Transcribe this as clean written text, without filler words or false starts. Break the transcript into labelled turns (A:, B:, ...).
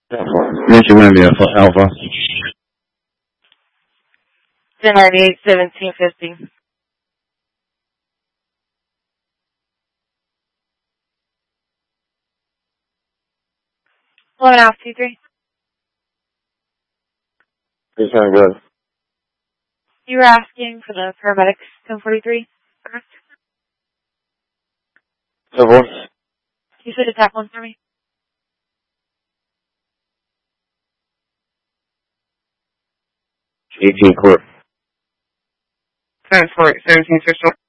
A: Nancy Wimbia, Alpha.
B: 1098, 1750. 11 Alpha 23.
A: Yes, I'm good.
B: You were asking for the paramedics, 1043, correct?
A: So what?
B: You said attack one for me?
A: 18 court.
B: 17 Crystal.